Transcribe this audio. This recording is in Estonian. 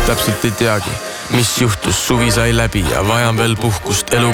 täpselt ei teagi, mis juhtus, suvi sai läbi ja vajan veel puhkust, elu